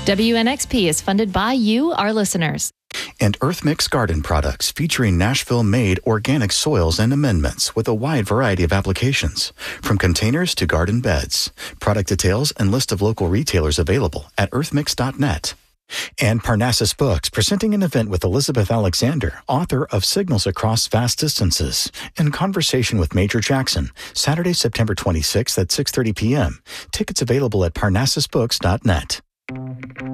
WNXP is funded by you, our listeners. And EarthMix Garden products featuring Nashville-made organic soils and amendments with a wide variety of applications, from containers to garden beds. Product details and list of local retailers available at earthmix.net. And Parnassus Books, presenting an event with Elizabeth Alexander, author of Signals Across Vast Distances, in conversation with Major Jackson, Saturday, September 26th at 6:30 p.m. Tickets available at parnassusbooks.net.